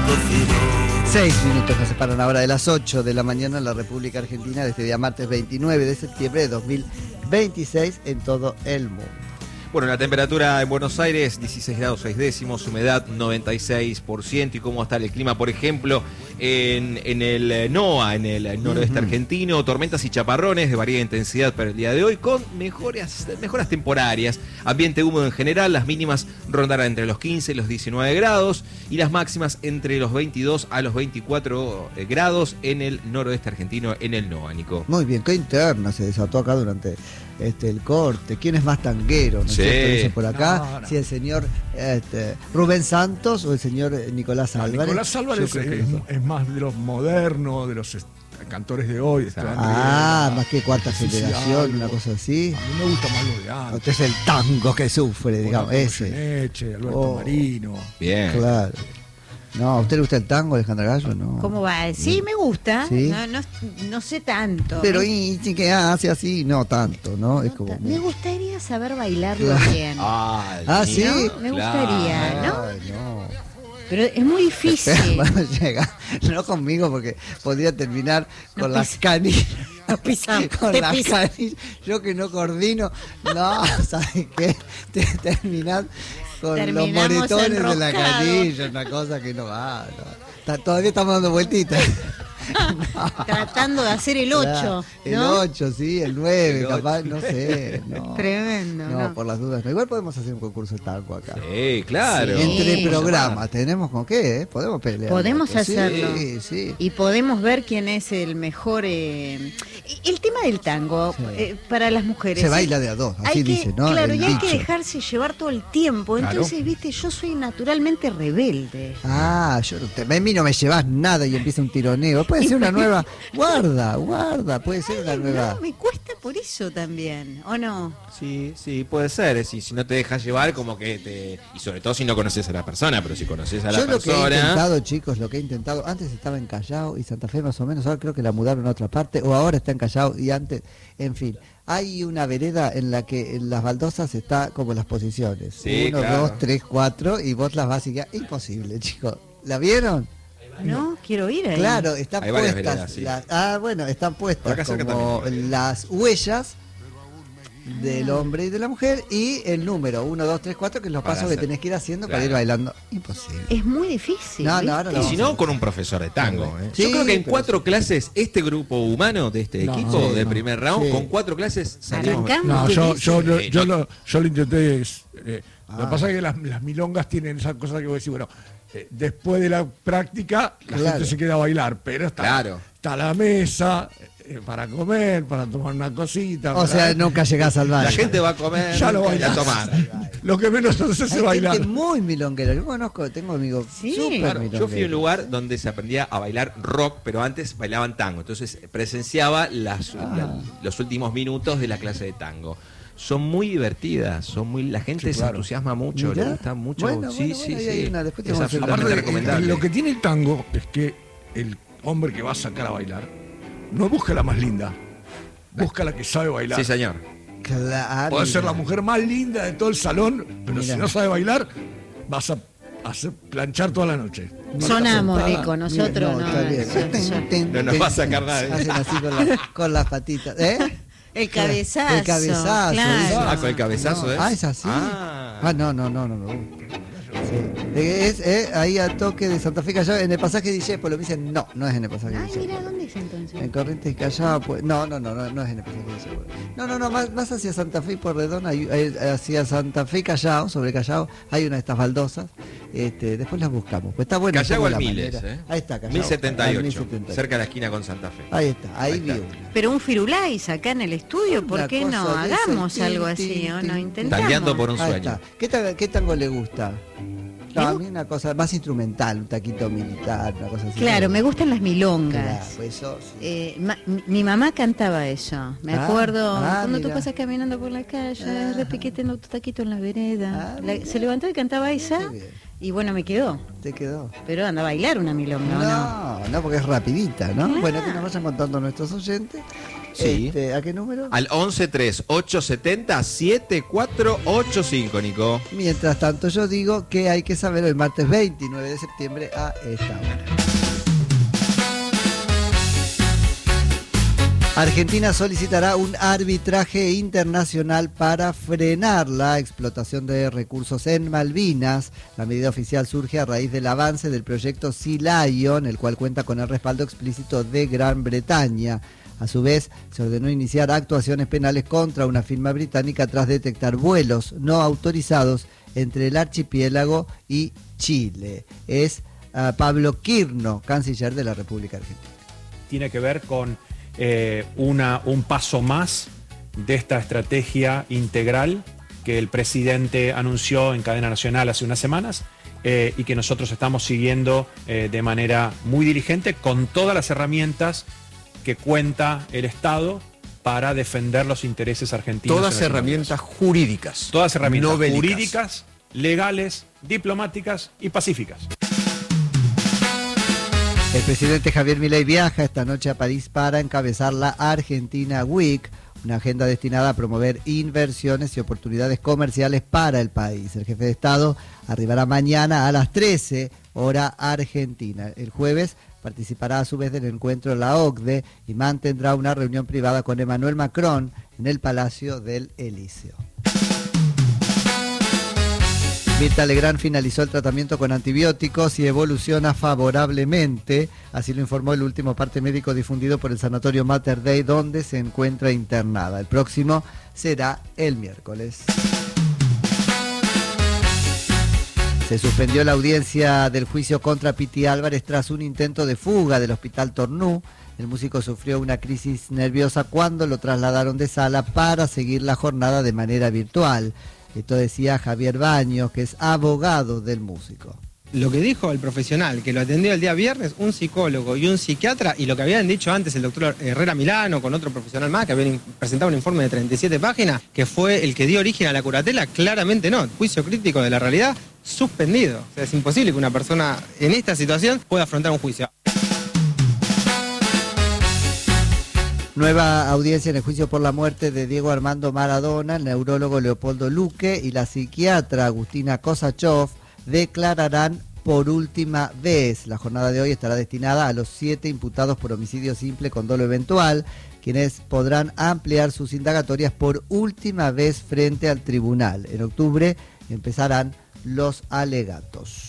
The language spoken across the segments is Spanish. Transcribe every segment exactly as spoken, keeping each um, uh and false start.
Seis minutos nos separan ahora de las ocho de la mañana en la República Argentina de este día martes veintinueve de septiembre de dos mil veintiséis en todo el mundo. Bueno, la temperatura en Buenos Aires, dieciséis grados seis décimos, humedad noventa y seis por ciento. ¿Y cómo está el clima, por ejemplo, en, en el NOA, en el noroeste uh-huh. argentino? Tormentas y chaparrones de variada intensidad para el día de hoy, con mejoras, mejoras temporarias. Ambiente húmedo en general, las mínimas rondarán entre los quince y los diecinueve grados y las máximas entre los veintidós a los veinticuatro grados en el noroeste argentino, en el NOA, Nico. Muy bien, qué interna se desató acá durante este el corte. ¿Quién es más tanguero? ¿No? Sí. Dice por acá, no, no. si el señor este, Rubén Santos o el señor Nicolás No, Álvarez. Nicolás Álvarez es, es, es más de los modernos, de los est- cantores de hoy. De Ah, más que cuarta sí, generación, sí, una cosa así. A mí me gusta más lo de antes. Usted es el tango que sufre, digamos, ese. Geneche, Alberto Oh. Marino. Bien. Claro. No, ¿a usted le gusta el tango, Alejandra Gallo? No. ¿Cómo va? Sí, me gusta. ¿Sí? No, no, no sé tanto. Pero me, y sí que hace así, no tanto, ¿no? Es no como ta- muy- me gustaría saber bailarlo Claro. bien. Ah, Ah, ¿sí? ¿No? Me gustaría, ¿no? Ay, no. Pero es muy difícil. Bueno, llega, no conmigo porque podría terminar con No las pisa- canillas. no pisa- con te las pisa. canillas. Yo que no coordino, no, ¿sabes qué? Te terminás con Terminamos los moretones de la enroscados. canilla, una cosa que no va. No. Está- todavía estamos dando vueltitas. Tratando de hacer el ocho, Claro, el ¿no? ocho, sí, el nueve, El capaz, no sé. No. Tremendo, No, ¿no? por las dudas. No. Igual podemos hacer un concurso de tango acá. Sí, claro. Sí. Entre programas, tenemos con qué, ¿eh? Podemos pelear. Podemos Sí, hacerlo. Sí, sí. Y podemos ver quién es el mejor. eh, El tema del tango, Sí. eh, para las mujeres. Se ¿sí? baila de a dos, así Hay que- dice, ¿no? Claro, El y hay que dicho. dejarse llevar todo el tiempo. Claro. Entonces, viste, yo soy naturalmente rebelde. Ah, yo no te, a mí no me llevas nada y empieza un tironeo. Puede ser una nueva. Guarda, guarda, puede ser una Ay, nueva. no, me cuesta por eso también, ¿o no? Sí, sí, puede ser. Si, si no te dejas llevar, como que te. Y sobre todo si no conoces a la persona, pero si conoces a la Yo lo que he persona. intentado, chicos, lo que he intentado, antes estaba en Callao y Santa Fe más o menos, ahora creo que la mudaron a otra parte, o ahora está en Callao y antes, en fin. Hay una vereda en la que en las baldosas está como las posiciones. Sí, Uno, claro. dos, tres, cuatro, y vos las vas y quedas. Imposible, chicos. ¿La vieron? No, quiero ir ahí. Claro, están Hay varias puestas. veredas, sí. las- ah, bueno, están Por acá puestas cerca como también. las huellas del hombre y de la mujer y el número uno, dos, tres, cuatro, que es los Para pasos que hacer. tenés que ir haciendo Claro. para ir bailando. Imposible. Es muy difícil. No, no, ¿viste? ahora Y lo si vamos a no, hacer. con un profesor de tango. ¿eh? Sí, Yo creo que en pero cuatro sí. clases, este grupo humano de este No, equipo sí, de no. primer round, Sí. con cuatro clases salimos. Arrancamos. No, yo, yo, yo, Sí, yo no. lo, yo lo intenté. es, eh, Lo Ah. que pasa es que las, las milongas tienen esa cosa que vos decís, bueno, eh, después de la práctica, la Claro. gente se queda a bailar, pero está, Claro. está la mesa eh, para comer, para tomar una cosita. O para- sea, nunca llegás al baile. La gente va a comer Ya lo y a bailás. tomar. Lo que menos hace es Hay bailar. gente muy milonguera. Yo conozco, tengo amigos Sí. súper Claro, yo fui a un milongueros. lugar donde se aprendía a bailar rock, pero antes bailaban tango. Entonces presenciaba las, Ah. la- los últimos minutos de la clase de tango. Son muy divertidas, son muy la gente Sí, se claro. entusiasma mucho, Mirá. le gusta mucho. Bueno, sí, bueno, sí, bueno, ahí sí. hay una, después te Es vamos a hacer una absolutamente Aparte, eh, recomendable. lo que tiene el tango es que el hombre que va a sacar a bailar no busca la más linda, busca la que sabe bailar. Sí, señor. Claro. Puede ser la mujer más linda de todo el salón, pero Mira. si no sabe bailar, vas a hacer planchar toda la noche. Sonamos, Sentada. Rico, nosotros Mira, no. está bien. son- son- Ten, ten, No nos ten, va a sacar nadie. Hacen así con, la- con las patitas. ¿Eh? El cabezazo. El cabezazo. Claro. Ah, con el cabezazo, No. ¿eh? Ah, es así. Ah. Ah, no, no, no, no me gusta. Sí. Eh, Es eh, ahí a toque de Santa Fe Callao, en el pasaje de Discépolo. Me dicen, no, no es en el pasaje de Ay, mira, Discépolo. ¿dónde es entonces? En Corrientes y Callao, pues, no, no, no, no, no es en el pasaje de Discépolo. No, no, no, más, más hacia Santa Fe y Pueyrredón, hay- hay- hacia Santa Fe y Callao, sobre Callao, hay una de estas baldosas. Este, después las buscamos. Pues está bueno. Callao como al la Miles, manera. ¿eh? Ahí está, Callao. mil setenta y al ocho, mil setenta y ocho. cerca de la esquina con Santa Fe. Ahí está, ahí, Ahí vi está. una. Pero un firulais acá en el estudio, ¿por Una qué no? cosa de ese, Hagamos tin, algo tin, así, ¿o tin, no? tin. Intentamos. Tangueando por un Ahí sueño. está. ¿Qué, ta- qué tango le gusta? No, Me a gu- mí una cosa más instrumental, un taquito militar, una cosa así. Claro, me gustan las milongas. Claro, eso sí. Eh, ma- mi, mi mamá cantaba eso. Me Ah, acuerdo ah, cuando tú mira. pasas caminando por la calle, Ah. repiquetando tu taquito en la vereda. Ah, La- mira. se levantó y cantaba esa. Qué bien. Y bueno, me quedó. ¿Te quedó? Pero anda a bailar una milonga, ¿o no? No, no, porque es rapidita, ¿no? Claro. Bueno, que nos vayan contando nuestros oyentes Sí. Este, ¿a qué número? Al once tres ocho setenta siete cuatro ocho cinco, Nico. Mientras tanto, yo digo que hay que saber el martes veintinueve de septiembre a esta hora. Argentina solicitará un arbitraje internacional para frenar la explotación de recursos en Malvinas. La medida oficial surge a raíz del avance del proyecto Sea Lion, el cual cuenta con el respaldo explícito de Gran Bretaña. A su vez, se ordenó iniciar actuaciones penales contra una firma británica tras detectar vuelos no autorizados entre el archipiélago y Chile. Es uh, Pablo Quirno, canciller de la República Argentina. Tiene que ver con eh, una, un paso más de esta estrategia integral que el presidente anunció en cadena nacional hace unas semanas eh, y que nosotros estamos siguiendo eh, de manera muy diligente con todas las herramientas que cuenta el Estado para defender los intereses argentinos. Todas herramientas jurídicas. Todas herramientas no bélicas. Jurídicas, legales, diplomáticas y pacíficas. El presidente Javier Milei viaja esta noche a París para encabezar la Argentina Week, una agenda destinada a promover inversiones y oportunidades comerciales para el país. El jefe de Estado arribará mañana a las trece, hora argentina. El jueves participará a su vez del encuentro de la O C D E y mantendrá una reunión privada con Emmanuel Macron en el Palacio del Elíseo. Mirta Legrand finalizó el tratamiento con antibióticos y evoluciona favorablemente, así lo informó el último parte médico difundido por el Sanatorio Mater Dei, donde se encuentra internada. El próximo será el miércoles. Se suspendió la audiencia del juicio contra Piti Álvarez tras un intento de fuga del Hospital Tornú. El músico sufrió una crisis nerviosa cuando lo trasladaron de sala para seguir la jornada de manera virtual. Esto decía Javier Baños, que es abogado del músico. Lo que dijo el profesional que lo atendió el día viernes, un psicólogo y un psiquiatra, y lo que habían dicho antes el doctor Herrera Milano con otro profesional más que habían presentado un informe de treinta y siete páginas, que fue el que dio origen a la curatela, claramente no. Juicio crítico de la realidad, suspendido. O sea, es imposible que una persona en esta situación pueda afrontar un juicio. Nueva audiencia en el juicio por la muerte de Diego Armando Maradona. El neurólogo Leopoldo Luque y la psiquiatra Agustina Kosachov declararán por última vez. La jornada de hoy estará destinada a los siete imputados por homicidio simple con dolo eventual, quienes podrán ampliar sus indagatorias por última vez frente al tribunal. En octubre empezarán los alegatos.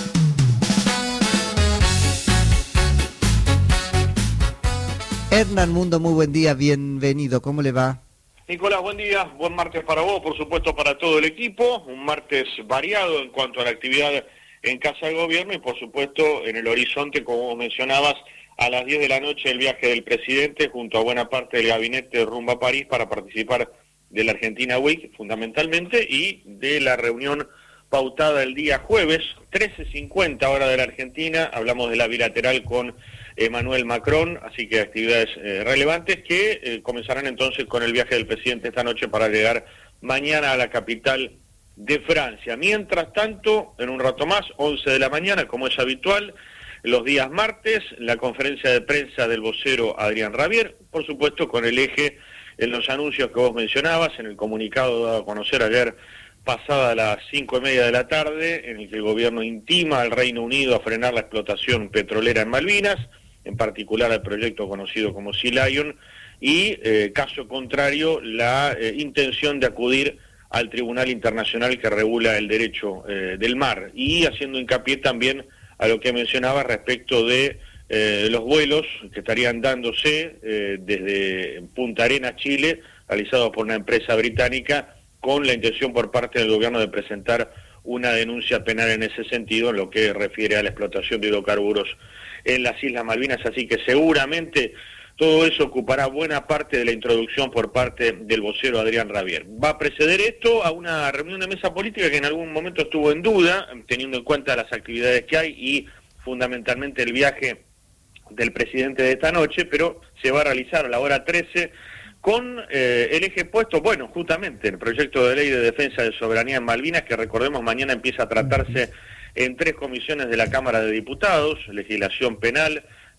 Hernán Mundo, muy buen día, bienvenido, ¿cómo le va? Nicolás, buen día, buen martes para vos, por supuesto para todo el equipo, un martes variado en cuanto a la actividad en Casa de Gobierno y por supuesto en el horizonte, como mencionabas, a las diez de la noche el viaje del presidente junto a buena parte del gabinete rumbo a París para participar de la Argentina Week fundamentalmente y de la reunión pautada el día jueves, trece cincuenta hora de la Argentina, hablamos de la bilateral con Emmanuel Macron, así que actividades eh, relevantes que eh, comenzarán entonces con el viaje del presidente esta noche para llegar mañana a la capital de Francia. Mientras tanto, en un rato más, once de la mañana, como es habitual, los días martes, la conferencia de prensa del vocero Adrián Rabier, por supuesto con el eje en los anuncios que vos mencionabas, en el comunicado dado a conocer ayer pasada las cinco y media de la tarde, en el que el gobierno intima al Reino Unido a frenar la explotación petrolera en Malvinas, en particular el proyecto conocido como Sea Lion, y eh, caso contrario, la eh, intención de acudir al Tribunal Internacional que regula el derecho eh, del mar, y haciendo hincapié también a lo que mencionaba respecto de eh, los vuelos que estarían dándose eh, desde Punta Arenas, Chile, realizados por una empresa británica, con la intención por parte del gobierno de presentar una denuncia penal en ese sentido, en lo que refiere a la explotación de hidrocarburos en las Islas Malvinas, así que seguramente todo eso ocupará buena parte de la introducción por parte del vocero Adrián Rabier. Va a preceder esto a una reunión de mesa política que en algún momento estuvo en duda, teniendo en cuenta las actividades que hay y fundamentalmente el viaje del presidente de esta noche, pero se va a realizar a la hora trece con eh, el eje puesto, bueno, justamente el proyecto de ley de defensa de soberanía en Malvinas, que recordemos mañana empieza a tratarse en tres comisiones de la Cámara de Diputados: legislación penal,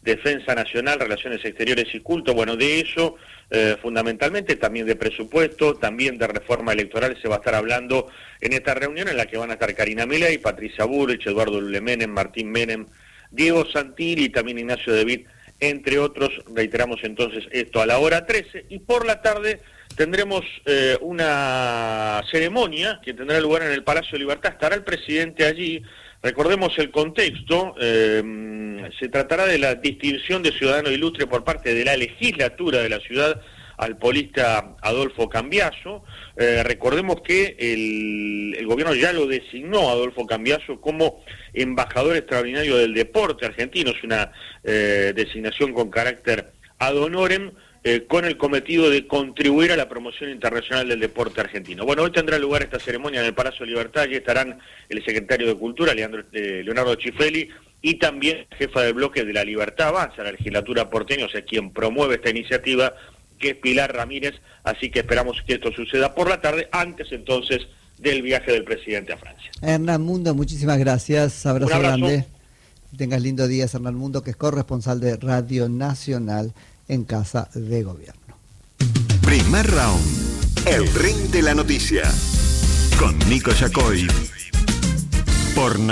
defensa nacional, relaciones exteriores y culto. Bueno, de eso eh, fundamentalmente, también de presupuesto, también de reforma electoral se va a estar hablando en esta reunión, en la que van a estar Karina Milei, Patricia Bullrich, Eduardo Lule Menem, Martín Menem, Diego Santilli y también Ignacio De Witt, entre otros. Reiteramos entonces esto a la hora trece, y por la tarde tendremos eh, una ceremonia que tendrá lugar en el Palacio de Libertad. Estará el presidente allí. Recordemos el contexto, eh, se tratará de la distinción de ciudadano ilustre por parte de la legislatura de la ciudad al polista Adolfo Cambiaso. Eh, recordemos que el, el gobierno ya lo designó a Adolfo Cambiaso como embajador extraordinario del deporte argentino. Es una eh, designación con carácter ad honorem, Eh, con el cometido de contribuir a la promoción internacional del deporte argentino. Bueno, hoy tendrá lugar esta ceremonia en el Palacio de Libertad. Allí estarán el secretario de Cultura, Leandro, eh, Leonardo Cifelli, y también jefa del bloque de la Libertad Avanza, la legislatura porteña, o sea, quien promueve esta iniciativa, que es Pilar Ramírez. Así que esperamos que esto suceda por la tarde, antes entonces del viaje del presidente a Francia. Hernán Mundo, muchísimas gracias. Abrazo, Un abrazo grande. Que tengas lindo día, Hernán Mundo, que es corresponsal de Radio Nacional en Casa de Gobierno. Primer round. El ring de la noticia. Con Nico Yacoy. Por